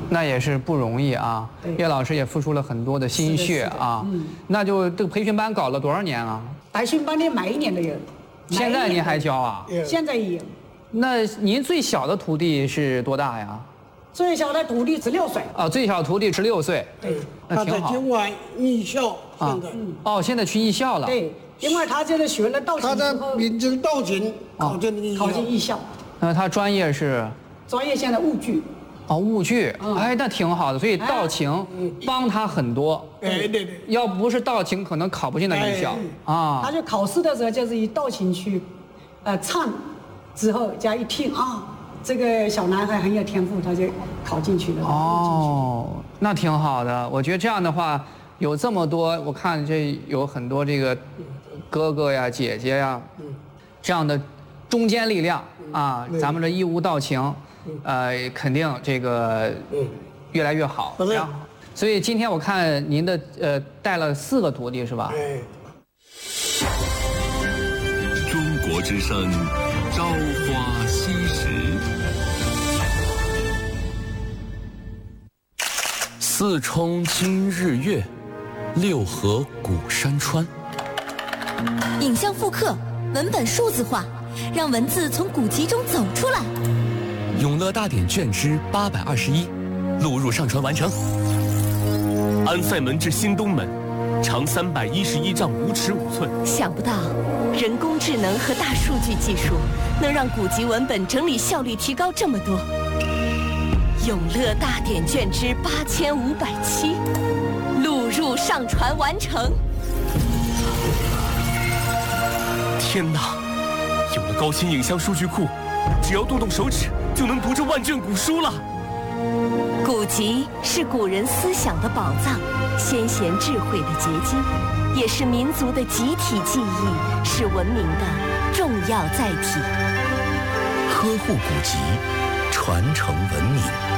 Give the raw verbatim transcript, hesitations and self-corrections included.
那也是不容易啊。叶老师也付出了很多的心血啊。嗯，那就这个培训班搞了多少年了？ 培训班的每一年都有。 现在您还教啊？ 现在也有。 那您最小的徒弟是多大呀？ 最小的徒弟十六岁。 啊，最小徒弟十六岁。 对， 那挺好。 他在今晚艺校现在。 哦，现在去艺校了。 对，因为他现在学了道琴之后， 他在民间道琴考进艺校。 考进艺校。 那他专业是？ 专业现在务剧。 哦，务剧，哎，那挺好的。所以道琴帮他很多。 哎，对对。 要不是道琴，可能考不进那艺校啊。 他就考试的时候就是以道琴去，呃，唱，之后加一听啊，这个小男孩很有天赋，他就考进去了。 哦，那挺好的。我觉得这样的话，有这么多，我看这有很多这个哥哥呀、姐姐呀，这样的中坚力量啊，咱们这义乌道情，呃，肯定这个越来越好。然后，所以今天我看您的呃带了四个徒弟是吧？ 中国之声，朝花夕拾。 四冲今日月，六合古山川。 影像复刻，文本数字化，让文字从古籍中走出来。 永乐大典卷之八百二十一，录入上传完成。安塞门至新东门，长三百一十一丈五尺五寸。 想不到，人工智能和大数据技术能让古籍文本整理效率提高这么多。永乐大典卷之八千五百七，录入上传完成。 天哪！有了高清影像数据库，只要动动手指就能读这万卷古书了。 古籍是古人思想的宝藏，先贤智慧的结晶，也是民族的集体记忆，是文明的重要载体。 呵护古籍，传承文明。